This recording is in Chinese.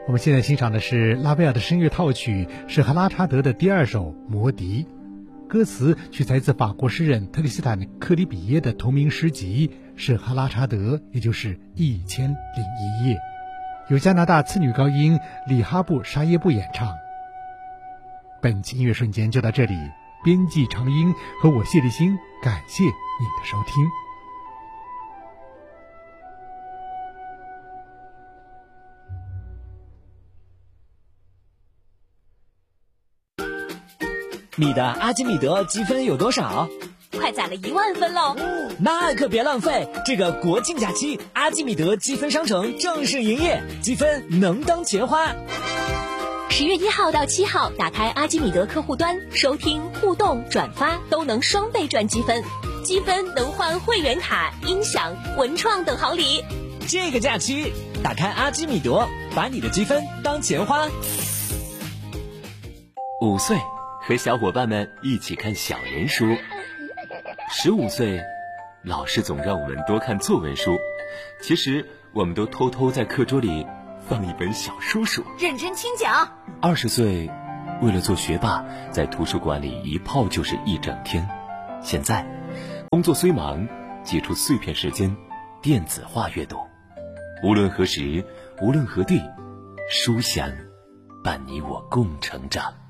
我们现在欣赏的是拉威尔的声乐套曲，是和拉查德的第2首《魔笛》。歌词取材自法国诗人特里斯坦·克里比耶的同名诗集，是哈拉查德，也就是1001夜，由加拿大次女高音里哈布·沙耶布演唱。本期音乐瞬间就到这里，编辑长音和我谢立新，感谢你的收听。 你的阿基米德积分有多少？ 快攒了1万分喽！ 那可别浪费，这个国庆假期，阿基米德积分商城正式营业，积分能当钱花。 10月1号到7号，打开阿基米德客户端，收听、互动、转发都能双倍赚积分，积分能换会员卡、音响、文创等好礼。 这个假期，打开阿基米德，把你的积分当钱花。 5岁。和小伙伴们一起看小人书。15岁，老师总让我们多看作文书，其实我们都偷偷在课桌里放一本小叔叔， 认真听讲。 20岁，为了做学霸，在图书馆里一泡就是一整天。现在，工作虽忙，挤出碎片时间，电子化阅读。无论何时，无论何地，书香伴你我共成长。